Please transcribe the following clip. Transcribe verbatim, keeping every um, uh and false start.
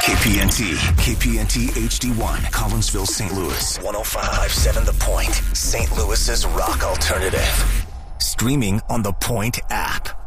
K P N T, K P N T H D one, Collinsville, Saint Louis. one oh five point seven The Point, Saint Louis's rock alternative. Streaming on the Point app.